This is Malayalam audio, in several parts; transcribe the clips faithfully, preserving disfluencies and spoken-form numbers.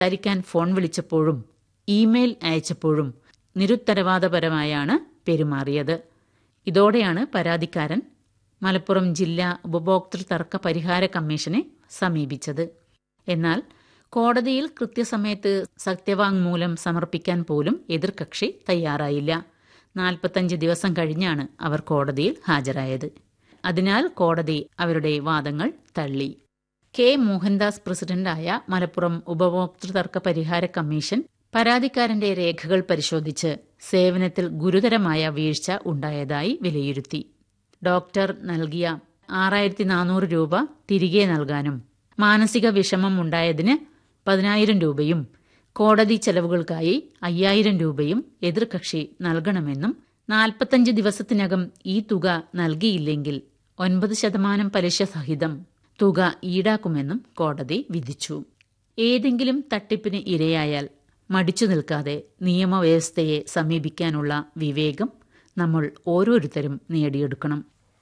സംസാരിക്കാൻ ഫോൺ വിളിച്ചപ്പോഴും ഇമെയിൽ അയച്ചപ്പോഴും നിരുത്തരവാദപരമായാണ് പെരുമാറിയത്. ഇതോടെയാണ് പരാതിക്കാരൻ മലപ്പുറം ജില്ലാ ഉപഭോക്തൃ തർക്ക പരിഹാര കമ്മീഷനെ സമീപിച്ചത്. എന്നാൽ കോടതിയിൽ കൃത്യസമയത്ത് സത്യവാങ്മൂലം സമർപ്പിക്കാൻ പോലും എതിർകക്ഷി തയ്യാറായില്ല. നാൽപ്പത്തഞ്ച് ദിവസം കഴിഞ്ഞാണ് അവർ കോടതിയിൽ ഹാജരായത്. അതിനാൽ കോടതി അവരുടെ വാദങ്ങൾ തള്ളി. കെ മോഹൻദാസ് പ്രസിഡന്റായ മലപ്പുറം ഉപഭോക്തൃ തർക്ക പരിഹാര കമ്മീഷൻ പരാതിക്കാരന്റെ രേഖകൾ പരിശോധിച്ച് സേവനത്തിൽ ഗുരുതരമായ വീഴ്ച ഉണ്ടായതായി വിലയിരുത്തി. ഡോക്ടർ നൽകിയ ആറായിരത്തി നാനൂറ് രൂപ തിരികെ നൽകാനും മാനസിക വിഷമം ഉണ്ടായതിന് പതിനായിരം രൂപയും കോടതി ചെലവുകൾക്കായി അയ്യായിരം രൂപയും എതിർകക്ഷി നൽകണമെന്നും നാൽപ്പത്തഞ്ച് ദിവസത്തിനകം ഈ തുക നൽകിയില്ലെങ്കിൽ ഒൻപത് ശതമാനം പലിശ സഹിതം തുക ഈടാക്കുമെന്നും കോടതി വിധിച്ചു. ഏതെങ്കിലും തട്ടിപ്പിന് ഇരയായാൽ മടിച്ചു നിൽക്കാതെ നിയമവ്യവസ്ഥയെ സമീപിക്കാനുള്ള വിവേകം നമ്മൾ ഓരോരുത്തരും നേടിയെടുക്കണം.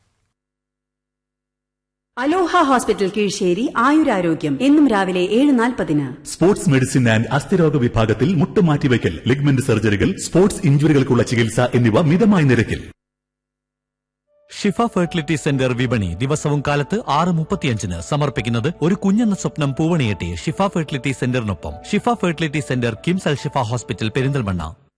അലോഹ ഹോസ്പിറ്റൽ കീഴ്ശ്ശേരി ആയുരാരോഗ്യം എന്നും രാവിലെ ഏഴ് നാൽപ്പതിന്. സ്പോർട്സ് മെഡിസിൻ ആൻഡ് അസ്ഥിരോഗ വിഭാഗത്തിൽ മുട്ടുമാറ്റിവയ്ക്കൽ, ലിഗ്മെന്റ് സർജറികൾ, സ്പോർട്സ് ഇഞ്ചുറികൾക്കുള്ള ചികിത്സ എന്നിവ മിതമായ നിരക്കിൽ. ഷിഫ ഫെർട്ടിലിറ്റി സെന്റർ വിപണി ദിവസവും കാലത്ത് ആറ് മുപ്പത്തിയഞ്ചിന് സമർപ്പിക്കുന്നത് ഒരു കുഞ്ഞെന്ന സ്വപ്നം പൂവണിയെട്ടി ഷിഫ ഫെർട്ടിലിറ്റി സെന്ററിനൊപ്പം. ഷിഫ ഫെർട്ടിലിറ്റി സെന്റർ കിംസ് അൽ ഷിഫ ഹോസ്പിറ്റൽ പെരിന്തൽമണ്ണ.